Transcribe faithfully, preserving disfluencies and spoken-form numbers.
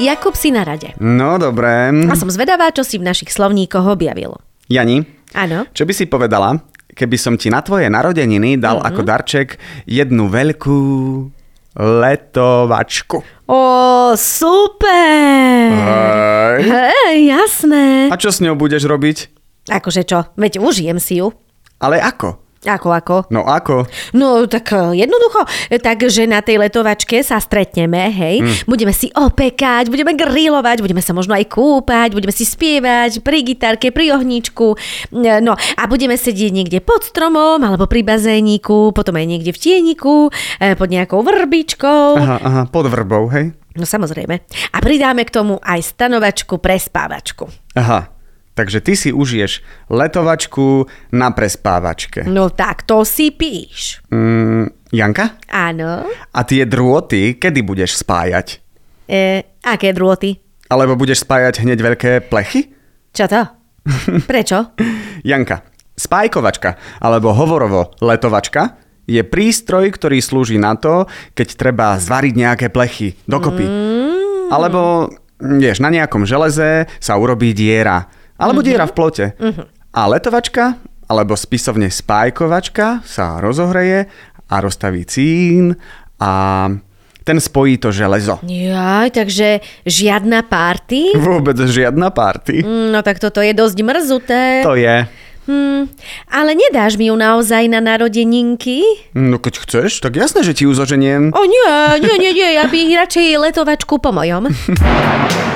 Jakub si na rade. No, dobré. A som zvedavá, čo si v našich slovníkoch objavil. Jani, Áno. čo by si povedala, keby som ti na tvoje narodeniny dal mm-hmm. ako darček jednu veľkú letovačku? Ó, super! Hej. Hej, jasné. A čo s ňou budeš robiť? Akože čo? Veď užijem si ju. Ale ako? Ako, ako? No ako? No, tak jednoducho. Takže na tej letovačke sa stretneme, hej. Mm. Budeme si opekať, budeme grilovať, budeme sa možno aj kúpať, budeme si spievať pri gitárke, pri ohníčku. No, a budeme sedieť niekde pod stromom, alebo pri bazéniku, potom aj niekde v tieniku, pod nejakou vrbičkou. Aha, aha, pod vrbou, hej? No, samozrejme. A pridáme k tomu aj stanovačku, prespávačku. Aha. Takže ty si užiješ letovačku na prespávačke. No tak, to si píš. Mm, Janka? Áno. A tie drôty, kedy budeš spájať? E, aké drôty? Alebo budeš spájať hneď veľké plechy? Čo to? Prečo? Janka, spájkovačka, alebo hovorovo letovačka, je prístroj, ktorý slúži na to, keď treba zvariť nejaké plechy dokopy. Mm. Alebo, vieš, na nejakom železe sa urobí diera. Alebo mm-hmm. diera v plote. Mm-hmm. A letovačka, alebo spisovne spájkovačka sa rozohreje a rozstaví cín a ten spojí to železo. Jaj, takže žiadna party? Vôbec žiadna party. No tak toto je dosť mrzuté. To je. Hm, ale nedáš mi ju naozaj na narodeninky? No keď chceš, tak jasné, že ti ju zoženiem. O nie, nie, nie, nie, ja bych radšej letovačku po mojom.